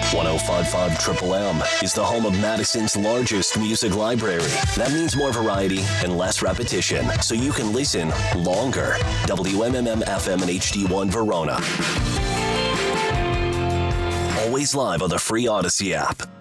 105.5 Triple M is the home of Madison's largest music library. That means more variety and less repetition, so you can listen longer. WMMM FM and HD1 Verona. Always live on the free Odyssey app.